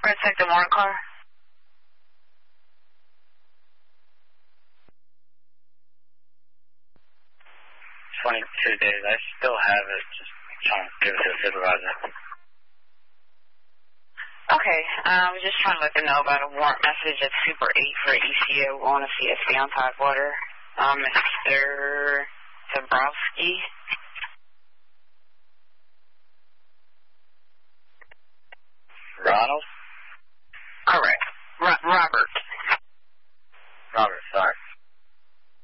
Red Sector Warrant car. 22 days. I still have it. Just trying to give it to the supervisor. Okay. We're just trying to let them know about a warrant message at Super 8 for ECO on a CSV on Tidewater. Mr. Dabrowski. Ronald? Correct. Robert.